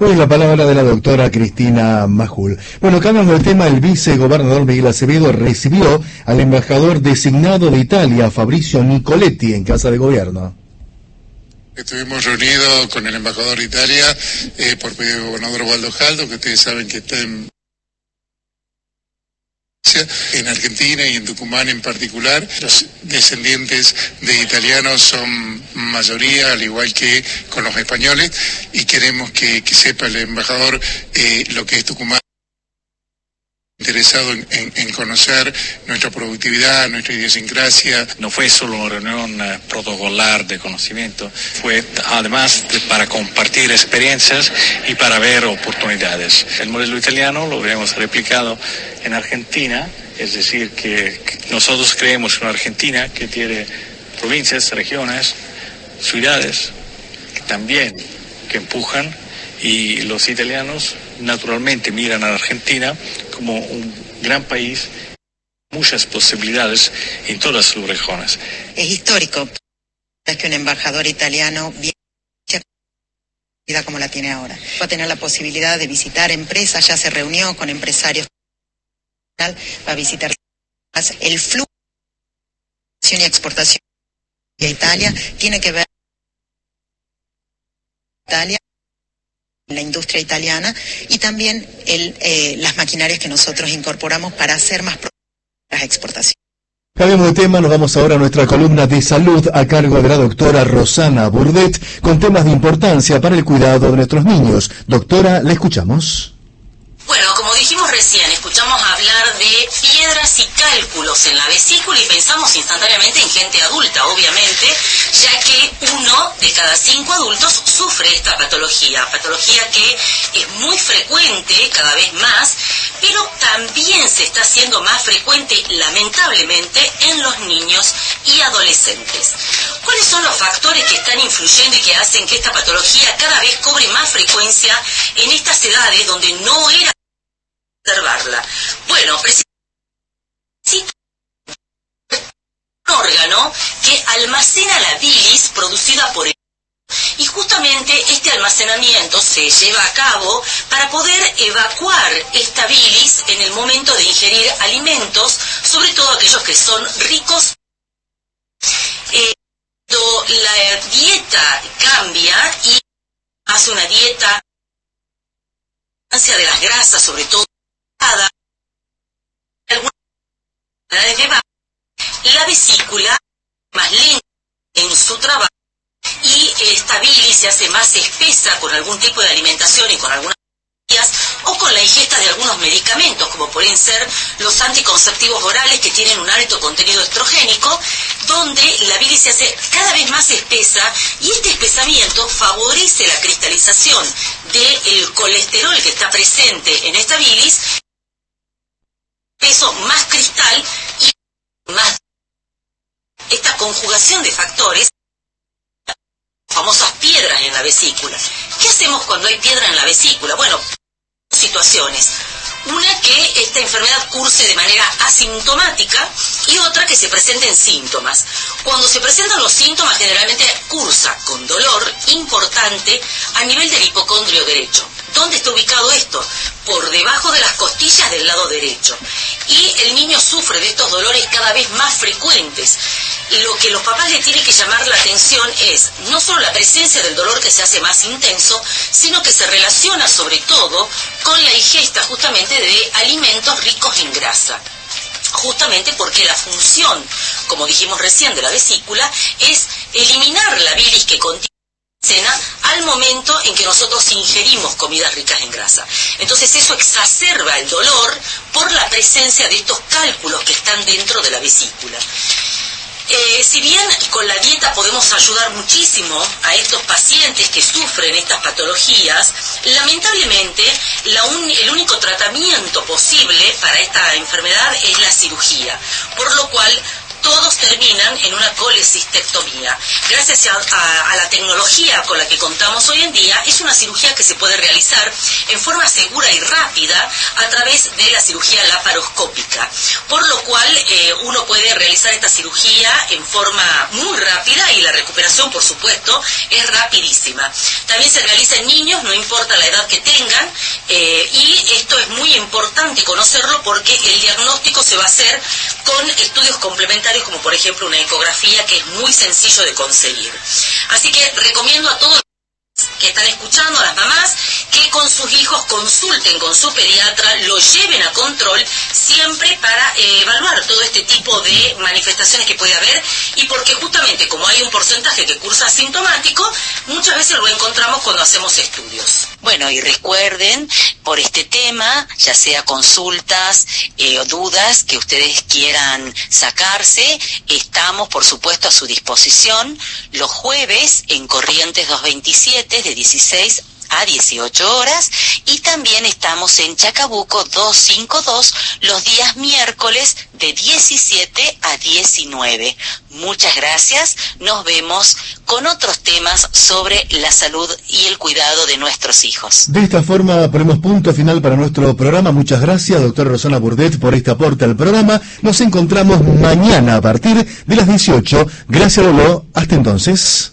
Hoy la palabra de la doctora Cristina Majul. Bueno, cambiando el tema, el vicegobernador Miguel Acevedo recibió al embajador designado de Italia, Fabrizio Nicoletti, en Casa de Gobierno. Estuvimos reunidos con el embajador de Italia por pedido del gobernador Waldo Jaldo, que ustedes saben que está en Argentina y en Tucumán en particular. Los descendientes de italianos son mayoría, al igual que con los españoles, y queremos que sepa el embajador lo que es Tucumán, interesado en conocer nuestra productividad, nuestra idiosincrasia. No fue solo una reunión protocolar de conocimiento, fue además para compartir experiencias y para ver oportunidades. El modelo italiano lo hemos replicado en Argentina, es decir, que nosotros creemos una Argentina que tiene provincias, regiones, ciudades que empujan, y los italianos naturalmente miran a la Argentina como un gran país, muchas posibilidades en todas sus regiones. Es histórico que un embajador italiano como la tiene ahora. Va a tener la posibilidad de visitar empresas, ya se reunió con empresarios, va a visitar el flujo y exportación de Italia, tiene que ver Italia, la industria italiana, y también las maquinarias que nosotros incorporamos para hacer más las exportaciones. Cambiamos de tema, nos vamos ahora a nuestra columna de salud a cargo de la doctora Rosana Burdet, con temas de importancia para el cuidado de nuestros niños. Doctora, la escuchamos. Bueno, como dijimos recién, escuchamos hablar de piedras y cálculos en la vesícula y pensamos instantáneamente en gente adulta, obviamente, ya que 1 de cada 5 adultos sufre esta patología que es muy frecuente, cada vez más, pero también se está haciendo más frecuente, lamentablemente, en los niños y adolescentes. ¿Cuáles son los factores que están influyendo y que hacen que esta patología cada vez cobre más frecuencia en estas edades donde no era observarla? Bueno, precisamente un órgano que almacena la bilis producida por el... Y justamente este almacenamiento se lleva a cabo para poder evacuar esta bilis en el momento de ingerir alimentos, sobre todo aquellos que son ricos. La dieta cambia y hace una dieta de las grasas, sobre todo la vesícula más lenta en su trabajo, y esta bilis se hace más espesa con algún tipo de alimentación y con algunas o con la ingesta de algunos medicamentos, como pueden ser los anticonceptivos orales, que tienen un alto contenido estrogénico, donde la bilis se hace cada vez más espesa, y este espesamiento favorece la cristalización del colesterol que está presente en esta bilis, peso más cristal y más. Esta conjugación de factores, famosas piedras en la vesícula. ¿Qué hacemos cuando hay piedra en la vesícula? Bueno, situaciones. Una, que esta enfermedad curse de manera asintomática, y otra, que se presenten síntomas. Cuando se presentan los síntomas, generalmente cursa con dolor importante a nivel del hipocondrio derecho. ¿Dónde está ubicado esto? Por debajo de las costillas del lado derecho. Y el niño sufre de estos dolores cada vez más frecuentes. Lo que los papás le tienen que llamar la atención es no solo la presencia del dolor, que se hace más intenso, sino que se relaciona sobre todo con la ingesta justamente de alimentos ricos en grasa. Justamente porque la función, como dijimos recién, de la vesícula es eliminar la bilis que contiene al momento en que nosotros ingerimos comidas ricas en grasa. Entonces eso exacerba el dolor por la presencia de estos cálculos que están dentro de la vesícula. Si bien con la dieta podemos ayudar muchísimo a estos pacientes que sufren estas patologías, lamentablemente el único tratamiento posible para esta enfermedad es la cirugía, por lo cual todos terminan en una colecistectomía. Gracias a la tecnología con la que contamos hoy en día, es una cirugía que se puede realizar en forma segura y rápida a través de la cirugía laparoscópica, por lo cual uno puede realizar esta cirugía en forma muy rápida y la recuperación, por supuesto, es rapidísima. También se realiza en niños, no importa la edad que tengan, y esto es muy importante conocerlo porque el diagnóstico se va a hacer con estudios complementarios, como por ejemplo una ecografía, que es muy sencillo de conseguir. Así que recomiendo a todos que están escuchando, a las mamás, que con sus hijos consulten con su pediatra, lo lleven a control, siempre para evaluar todo este tipo de manifestaciones que puede haber, y porque justamente como hay un porcentaje que cursa asintomático, muchas veces lo encontramos cuando hacemos estudios. Bueno, y recuerden, por este tema, ya sea consultas o dudas que ustedes quieran sacarse, estamos por supuesto a su disposición los jueves en Corrientes 227 de 16 a 18 horas, y también estamos en Chacabuco 252 los días miércoles de 17 a 19. Muchas gracias, nos vemos con otros temas sobre la salud y el cuidado de nuestros hijos. De esta forma ponemos punto final para nuestro programa. Muchas gracias, doctora Rosana Burdet, por este aporte al programa. Nos encontramos mañana a partir de las 18. Gracias, Lolo. Hasta entonces.